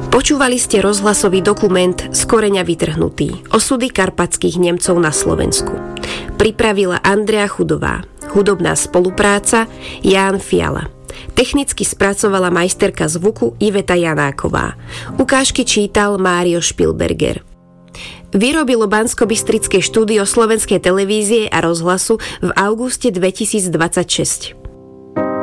Počúvali ste rozhlasový dokument Z koreňa vytrhnutý. Osudy karpatských Nemcov na Slovensku. Pripravila Andrea Chudová. Hudobná spolupráca Ján Fiala. Technicky spracovala majsterka zvuku Iveta Janáková. Ukážky čítal Mário Špilberger. Vyrobilo Banskobystrické štúdio Slovenskej televízie a rozhlasu v auguste 2026.